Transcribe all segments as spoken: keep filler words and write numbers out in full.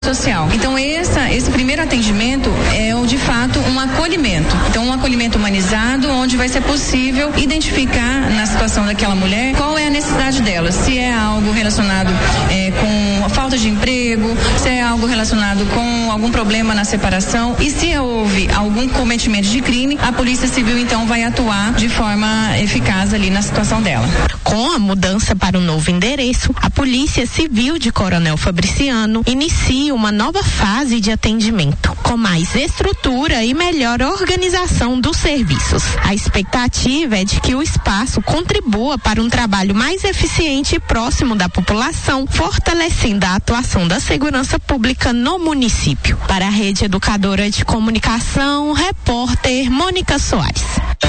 social. Então essa, esse primeiro atendimento é o de fato um acolhimento. Então um acolhimento humanizado, onde vai ser possível identificar na situação daquela mulher qual é a necessidade dela, se é algo relacionado é, com a falta de emprego, se é algo relacionado com algum problema na separação, e se houve algum cometimento de crime, a Polícia Civil então vai atuar de forma eficaz ali na situação dela. Com a mudança para o novo endereço, a Polícia Civil de Coronel Fabriciano inicia uma nova fase de atendimento, com mais estrutura e melhor organização dos serviços. A expectativa é de que o espaço contribua para um trabalho mais eficiente e próximo da população, fortalecendo a atuação da segurança pública no município. Para a Rede Educadora de Comunicação, repórter Mônica Soares.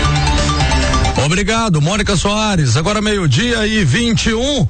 Obrigado, Mônica Soares. Agora meio-dia e vinte e um.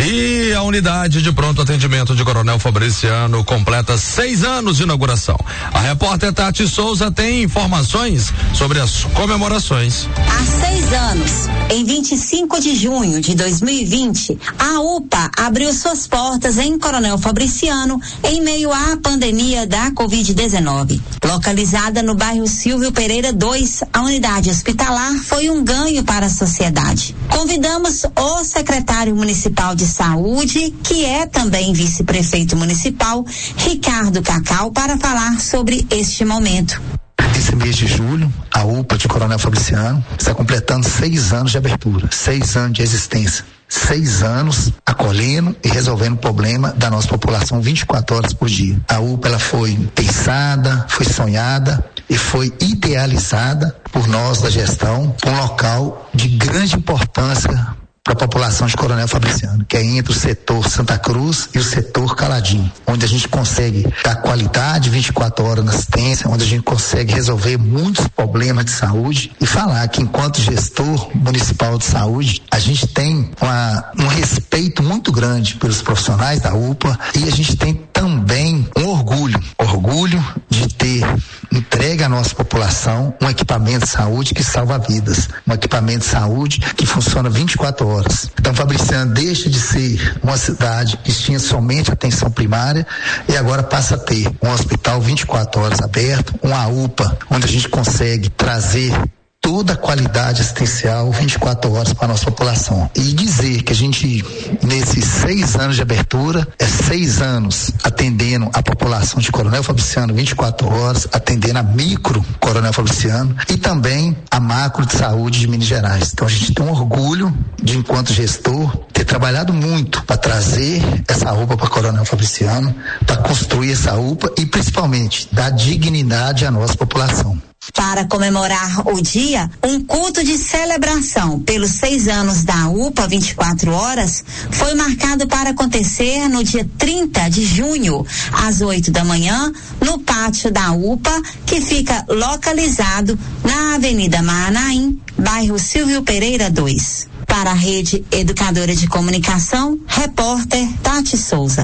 E a unidade de pronto atendimento de Coronel Fabriciano completa seis anos de inauguração. A repórter Tati Souza tem informações sobre as comemorações. Há seis anos, em vinte e cinco de junho de dois mil e vinte, a U P A abriu suas portas em Coronel Fabriciano em meio à pandemia da covid dezenove. Localizada no bairro Silvio Pereira dois, a unidade hospitalar foi um ganho para a sociedade. Convidamos o secretário municipal de Saúde, que é também vice-prefeito municipal, Ricardo Cacau, para falar sobre este momento. Esse mês de julho, a U P A de Coronel Fabriciano está completando seis anos de abertura, seis anos de existência. Seis anos acolhendo e resolvendo o problema da nossa população vinte e quatro horas por dia. A U P A ela foi pensada, foi sonhada e foi idealizada por nós da gestão, um local de grande importância para a população de Coronel Fabriciano, que é entre o setor Santa Cruz e o setor Caladinho, onde a gente consegue dar qualidade vinte e quatro horas na assistência, onde a gente consegue resolver muitos problemas de saúde e falar que enquanto gestor municipal de saúde, a gente tem uma, um respeito muito grande pelos profissionais da U P A e a gente tem também um orgulho, orgulho de ter entregue à nossa população um equipamento de saúde que salva vidas, um equipamento de saúde que funciona vinte e quatro horas. Então Fabriciano deixa de ser uma cidade que tinha somente atenção primária e agora passa a ter um hospital vinte e quatro horas aberto, uma U P A onde a gente consegue trazer toda a qualidade assistencial vinte e quatro horas para a nossa população. E dizer que a gente, nesses seis anos de abertura, é seis anos atendendo a população de Coronel Fabriciano vinte e quatro horas, atendendo a micro Coronel Fabriciano e também a macro de saúde de Minas Gerais. Então a gente tem um orgulho de, enquanto gestor, ter trabalhado muito para trazer essa U P A para Coronel Fabriciano, para construir essa U P A e principalmente dar dignidade à nossa população. Para comemorar o dia, um culto de celebração pelos seis anos da U P A vinte e quatro horas foi marcado para acontecer no dia trinta de junho, às oito da manhã, no pátio da U P A, que fica localizado na Avenida Maranaim, bairro Silvio Pereira dois. Para a Rede Educadora de Comunicação, repórter Tati Souza.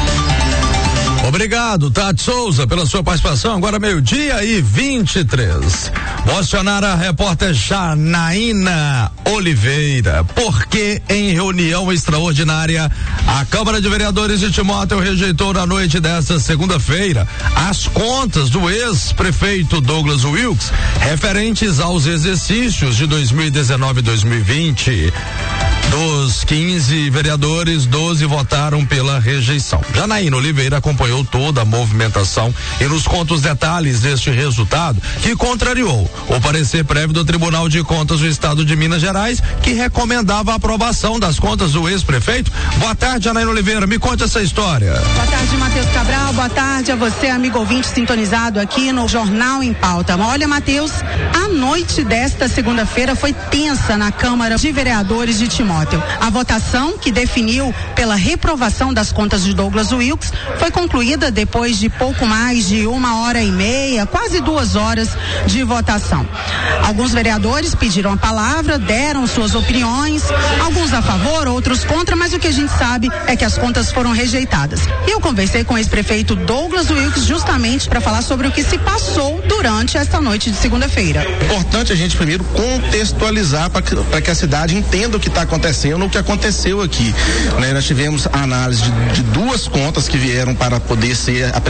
Obrigado, Tati Souza, pela sua participação. Agora meio-dia e vinte e três. Mocionar a repórter Janaína Oliveira, porque em reunião extraordinária, a Câmara de Vereadores de Timóteo rejeitou na noite desta segunda-feira as contas do ex-prefeito Douglas Wilkes referentes aos exercícios de dois mil e dezenove e dois mil e vinte. Dos quinze vereadores, doze votaram pela rejeição. Janaína Oliveira acompanhou toda a movimentação e nos conta os detalhes deste resultado, que contrariou o parecer prévio do Tribunal de Contas do Estado de Minas Gerais, que recomendava a aprovação das contas do ex-prefeito. Boa tarde, Janaína Oliveira, me conte essa história. Boa tarde, Matheus Cabral, boa tarde a você, amigo ouvinte sintonizado aqui no Jornal em Pauta. Olha, Matheus, a noite desta segunda-feira foi tensa na Câmara de Vereadores de Timóteo. A votação, que definiu pela reprovação das contas de Douglas Wilkes, foi concluída depois de pouco mais de uma hora e meia, quase duas horas de votação. Alguns vereadores pediram a palavra, deram suas opiniões, alguns a favor, outros contra, mas o que a gente sabe é que as contas foram rejeitadas. E eu conversei com o ex-prefeito Douglas Wilkes justamente para falar sobre o que se passou durante esta noite de segunda-feira. É importante a gente primeiro contextualizar para que, para que a cidade entenda o que está acontecendo, o que aconteceu aqui, né? Nós tivemos a análise de, de duas contas que vieram para poder ser apresentadas